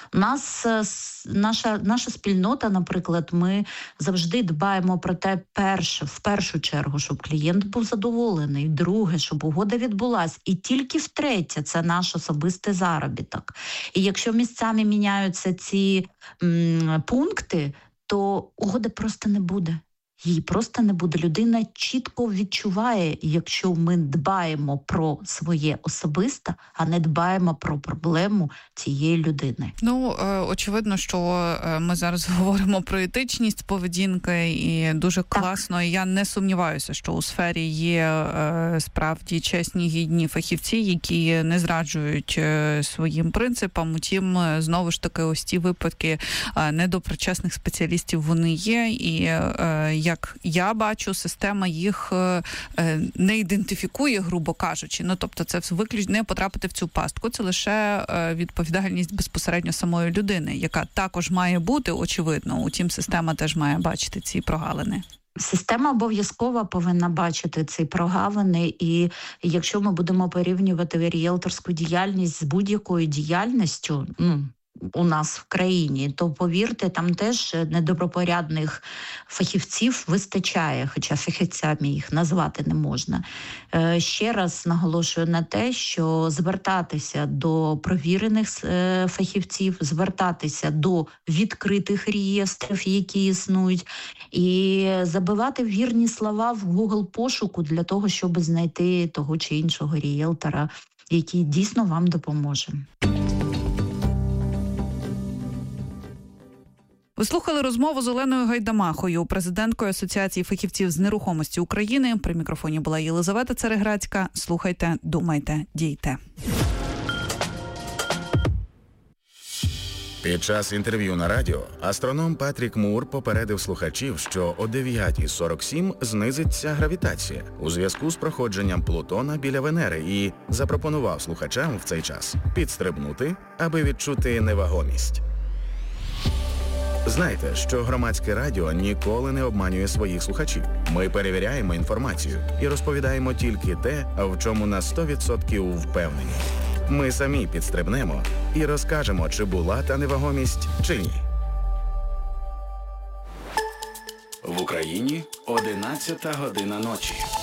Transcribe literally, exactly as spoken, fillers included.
Нас, наша, наша спільнота, наприклад, ми завжди дбаємо про те, перше, в першу чергу, щоб клієнт був задоволений, друге, щоб угода відбулась, і тільки втретє, це наш особистий заробіток. І якщо місцями міняються ці м, пункти, то угоди просто не буде. Її просто не буде. Людина чітко відчуває, якщо ми дбаємо про своє особисте, а не дбаємо про проблему цієї людини. Ну, очевидно, що ми зараз говоримо про етичність поведінки, і дуже класно. Так. І я не сумніваюся, що у сфері є справді чесні, гідні фахівці, які не зраджують своїм принципам. Утім, знову ж таки, ось ті випадки недопричесних спеціалістів, вони є, і як я бачу, система їх не ідентифікує, грубо кажучи. Ну, тобто це виключно не потрапити в цю пастку. Це лише відповідальність безпосередньо самої людини, яка також має бути, очевидно. Утім, система теж має бачити ці прогалини. Система обов'язково повинна бачити ці прогалини, і якщо ми будемо порівнювати ріелторську діяльність з будь-якою діяльністю, ну, у нас в країні, то, повірте, там теж недобропорядних фахівців вистачає, хоча фахівцями їх назвати не можна. Е, ще раз наголошую на те, що звертатися до провірених е, фахівців, звертатися до відкритих реєстрів, які існують, і забивати вірні слова в Google пошуку для того, щоб знайти того чи іншого ріелтора, який дійсно вам допоможе. Ви слухали розмову з Оленою Гайдамахою, президенткою Асоціації фахівців з нерухомості України. При мікрофоні була Єлизавета Цереграцька. Слухайте, думайте, дійте. Під час інтерв'ю на радіо астроном Патрік Мур попередив слухачів, що о дев'ята сорок сім знизиться гравітація у зв'язку з проходженням Плутона біля Венери і запропонував слухачам в цей час підстрибнути, аби відчути невагомість. Знайте, що громадське радіо ніколи не обманює своїх слухачів. Ми перевіряємо інформацію і розповідаємо тільки те, в чому на сто відсотків впевнені. Ми самі підстрибнемо і розкажемо, чи була та невагомість, чи ні. В Україні одинадцята година ночі.